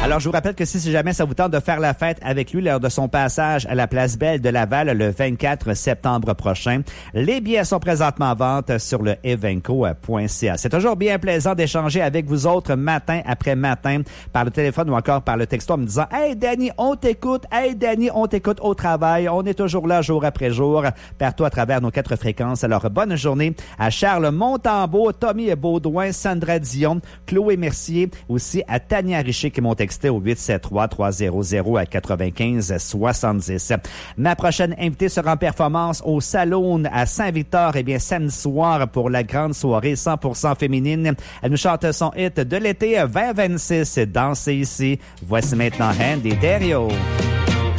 Alors, je vous rappelle que si jamais ça vous tente de faire la fête avec lui lors de son passage à la Place Belle de Laval le 24 septembre prochain, les billets sont présentement en vente sur le evenco.ca. C'est toujours bien plaisant d'échanger avec vous autres matin après matin par le téléphone ou encore par le texto en me disant « Hey Danny, on t'écoute! Hey Danny, on t'écoute au travail! » On est toujours là jour après jour, partout à travers nos 4 fréquences. Alors, bonne journée à Charles Montembeault, Tommy Baudouin, Sandra Dion, Chloé Mercier, aussi à Tania Richer qui m'ont texté au 873-300-95-70. Ma prochaine invitée sera en performance au Saloon à Saint-Victor, samedi soir pour la grande soirée 100% féminine. Elle nous chante son hit de l'été 2026, Danser ici. Voici maintenant Andy Thériault.